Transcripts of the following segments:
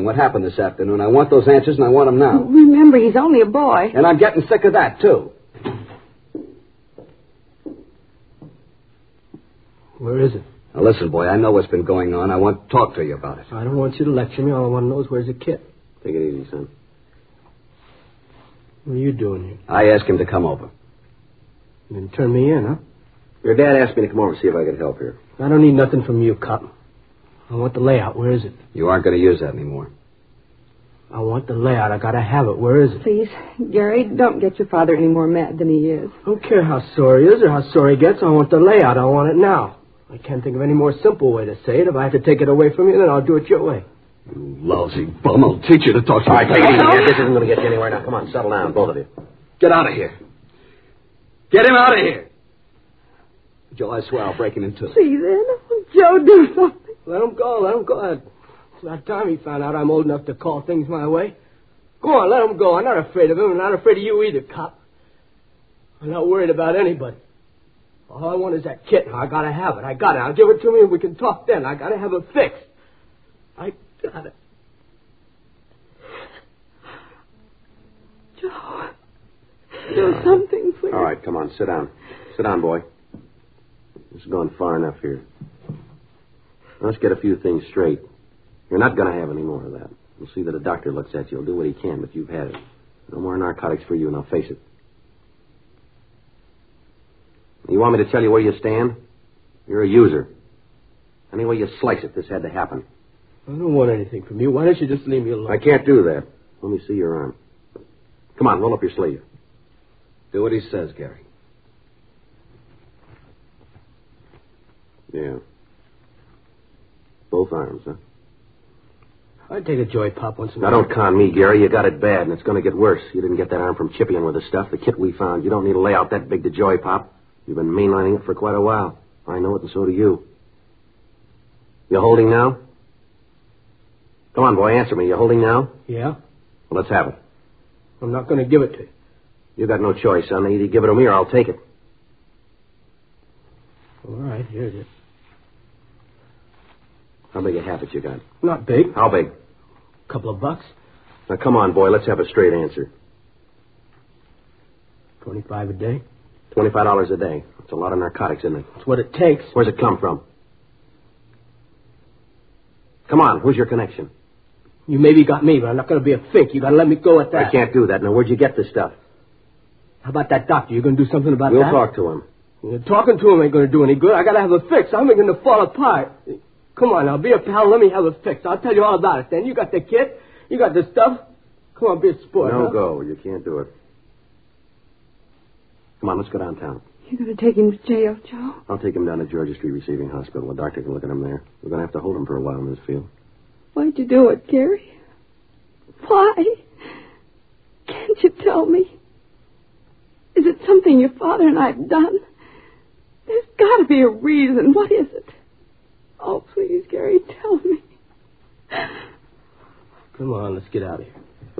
What happened this afternoon? I want those answers, and I want them now. Remember, he's only a boy. And I'm getting sick of that, too. Where is it? Now, listen, boy, I know what's been going on. I want to talk to you about it. I don't want you to lecture me. All I want to know is where's the kid. Take it easy, son. What are you doing here? I asked him to come over. You didn't turn me in, huh? Your dad asked me to come over and see if I could help here. I don't need nothing from you, cop. I want the layout. Where is it? You aren't going to use that anymore. I want the layout. I gotta have it. Where is it? Please, Gary, don't get your father any more mad than he is. I don't care how sore he is or how sore he gets. I want the layout. I want it now. I can't think of any more simple way to say it. If I have to take it away from you, then I'll do it your way. You lousy bum. I'll teach you to talk to me. All right, take it easy, Ed. This isn't going to get you anywhere now. Come on, settle down, both of you. Get out of here. Get him out of here. Joe, I swear I'll break him in two. Please, Ed. Joe, do something. Let him go. Let him go. It's about time he found out I'm old enough to call things my way. Go on, let him go. I'm not afraid of him. I'm not afraid of you either, cop. I'm not worried about anybody. All I want is that kit. I gotta have it. I got it. I'll give it to me and we can talk then. I gotta have it fixed. I got it. Joe, do something, please. All right, come on, sit down. Sit down, boy. This has gone far enough here. Let's get a few things straight. You're not going to have any more of that. We'll see that a doctor looks at you. He'll do what he can, but you've had it. No more narcotics for you, and I'll face it. You want me to tell you where you stand? You're a user. Any way you slice it, this had to happen. I don't want anything from you. Why don't you just leave me alone? I can't do that. Let me see your arm. Come on, roll up your sleeve. Do what he says, Gary. Yeah. Both arms, huh? I'd take a joy pop once in a Now, while. don't con me, Gary. You got it bad, and it's going to get worse. You didn't get that arm from chipping with the stuff. The kit we found. You don't need a layout that big to joy pop. You've been mainlining it for quite a while. I know it, and so do you. You holding now? Come on, boy, answer me. You holding now? Yeah? Well, let's have it. I'm not going to give it to you. You got no choice, son. Either give it to me or I'll take it. All right, here it is. How big a habit you got? Not big. How big? Couple of bucks. Now, come on, boy. Let's have a straight answer. 25 a day. $25 a day. That's a lot of narcotics, isn't it? That's what it takes. Where's it come from? Come on, who's your connection? You maybe got me, but I'm not going to be a fink. You got to let me go at that. I can't do that. Now, where'd you get this stuff? How about that doctor? You going to do something about We'll that? talk to him. Talking to him ain't going to do any good. I got to have a fix. I'm going to fall apart. Come on, now, be a pal. Let me have a fix. I'll tell you all about it then. You got the kit. You got the stuff. Come on, be a sport. No huh? go. You can't do it. Come on, let's go downtown. You're going to take him to jail, Joe? I'll take him down to Georgia Street Receiving Hospital. A doctor can look at him there. We're going to have to hold him for a while in this field. Why'd you do it, Gary? Why? Can't you tell me? Is it something your father and I have done? There's got to be a reason. What is it? Oh, please, Gary, tell me. Come on, let's get out of here.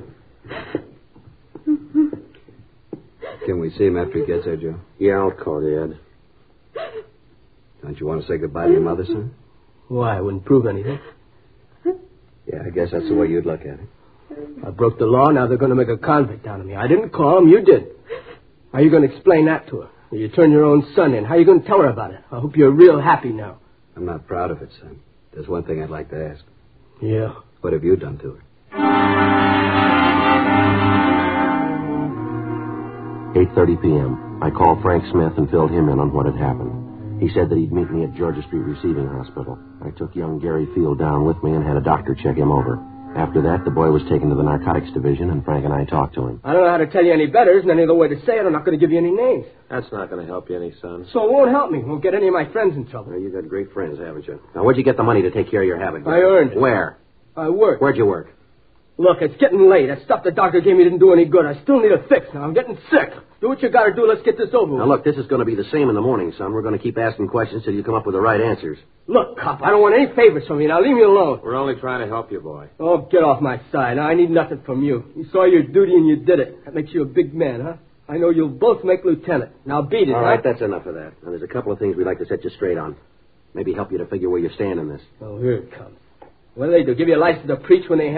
Can we see him after he gets there, Joe? Yeah, I'll call you, Ed. Don't you want to say goodbye to your mother, son? Why? It wouldn't prove anything. Yeah, I guess that's the way you'd look at it. I broke the law. Now they're going to make a convict out of me. I didn't call him. You did. How are you going to explain that to her? Will you turn your own son in? How are you going to tell her about it? I hope you're real happy now. I'm not proud of it, son. There's one thing I'd like to ask. Yeah. What have you done to her? 8:30 p.m. I called Frank Smith and filled him in on what had happened. He said that he'd meet me at Georgia Street Receiving Hospital. I took young Gary Field down with me and had a doctor check him over. After that, the boy was taken to the narcotics division, and Frank and I talked to him. I don't know how to tell you any better. Isn't any other way to say it. I'm not going to give you any names. That's not going to help you any, son. So it won't help me. It won't get any of my friends in trouble. Well, you got great friends, haven't you? Now, where'd you get the money to take care of your habit? I earned it. Where? I work. Where'd you work? Look, it's getting late. That stuff the doctor gave me didn't do any good. I still need a fix now. I'm getting sick. Do what you got to do. Let's get this over with. Now, look, this is going to be the same in the morning, son. We're going to keep asking questions till you come up with the right answers. Look, cop, I don't want any favors from you. Now, leave me alone. We're only trying to help you, boy. Oh, get off my side. I need nothing from you. You saw your duty and you did it. That makes you a big man, huh? I know you'll both make lieutenant. Now, beat it, All huh? right, that's enough of that. Now, there's a couple of things we'd like to set you straight on. Maybe help you to figure where you stand in this. Oh, here it comes. What do? Give you a license to preach when they